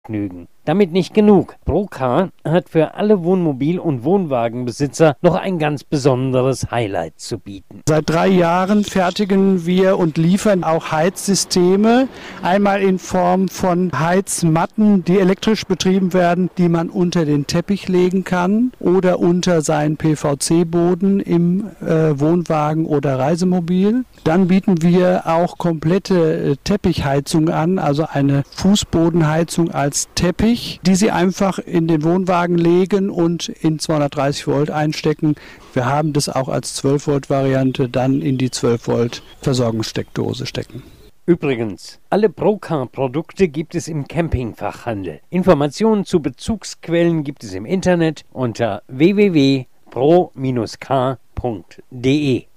Vergnügen. Damit nicht genug. Procar hat für alle Wohnmobil- und Wohnwagenbesitzer noch ein ganz besonderes Highlight zu bieten. Seit 3 Jahren fertigen wir und liefern auch Heizsysteme. Einmal in Form von Heizmatten, die elektrisch betrieben werden, die man unter den Teppich legen kann oder unter seinen PVC-Boden im Wohnwagen oder Reisemobil. Dann bieten wir auch komplette Teppichheizung an, also eine Fußbodenheizung als Teppich, die Sie einfach in den Wohnwagen legen und in 230 Volt einstecken. Wir haben das auch als 12 Volt Variante dann in die 12 Volt Versorgungssteckdose stecken. Übrigens, alle Procar-Produkte gibt es im Campingfachhandel. Informationen zu Bezugsquellen gibt es im Internet unter www.pro-k.de.